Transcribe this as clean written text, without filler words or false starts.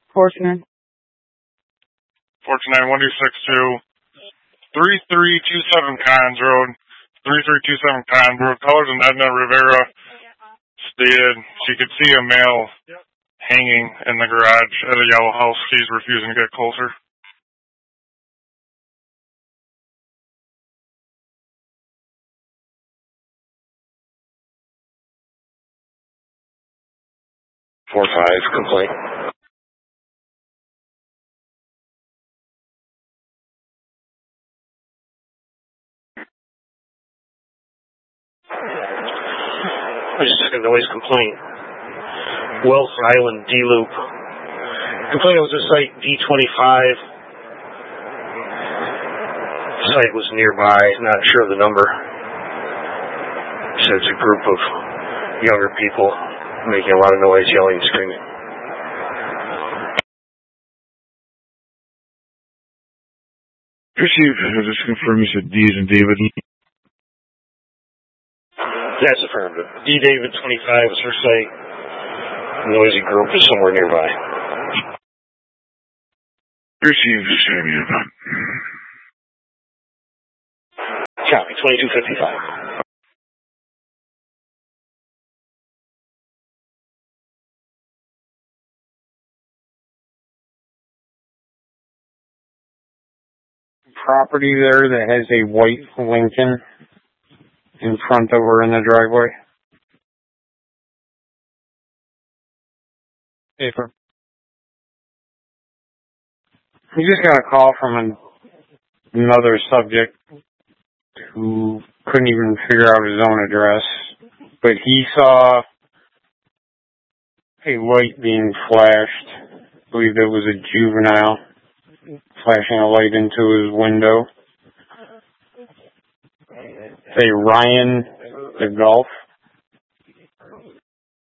Fortune 1262, 3327 Cons Road, 3327 Cons Road. Callers and Edna Rivera stated she could see a male hanging in the garage at a yellow house. He's refusing to get closer. Complaint. I just took a noise complaint. Wells Island D-Loop. Complaint was at site D25. The site was nearby, not sure of the number. So it's a group of younger people making a lot of noise, yelling and screaming. Chief, just confirm you said D as in David. That's affirmative. D. David 25 is her site. Noisy group is somewhere nearby. Chief, send me about. Copy, 2255. property there that has a white Lincoln in front of her in the driveway? Paper. We just got a call from another subject who couldn't even figure out his own address, but he saw a light being flashed. I believe it was a juvenile flashing a light into his window. Say Ryan the Gulf.